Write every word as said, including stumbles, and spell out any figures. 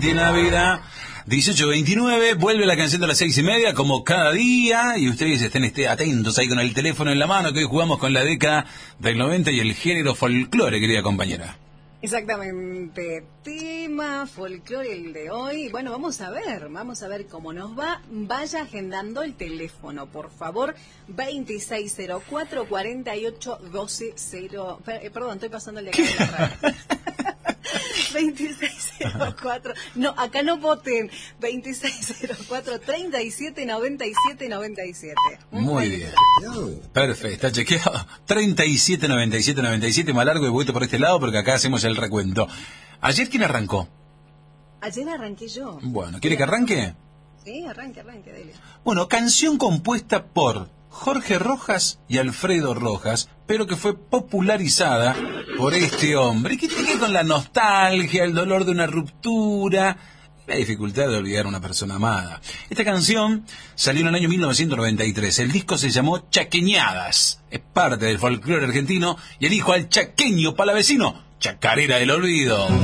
Valentín Ávila. dieciocho veintinueve, vuelve la canción de las seis y media, como cada día, y ustedes estén este, atentos ahí con el teléfono en la mano, que hoy jugamos con la década del noventa y el género folclore, querida compañera. Exactamente, tema folclore el de hoy. Bueno, vamos a ver, vamos a ver cómo nos va. Vaya agendando el teléfono, por favor, veintiséis cero cuatro, cuarenta y ocho, doce cero. Perdón, estoy pasando el de acá de la radio. veintiséis cero cuatro, no, acá no voten, veintiséis cero cuatro, treinta y siete, noventa y siete, noventa y siete. Muy bien, perfecto, está chequeado. treinta y siete, noventa y siete, noventa y siete, más largo y voy por este lado porque acá hacemos el recuento. ¿Ayer quién arrancó? Ayer arranqué yo. Bueno, ¿quiere que arranque? Sí, arranque, arranque, dale. Bueno, canción compuesta por Jorge Rojas y Alfredo Rojas, pero que fue popularizada por este hombre, que tiene que ver con la nostalgia, el dolor de una ruptura, la dificultad de olvidar a una persona amada. Esta canción salió en el año mil novecientos noventa y tres. El disco se llamó Chaqueñadas. Es parte del folclore argentino y elijo al chaqueño palavecino, Chacarera del Olvido.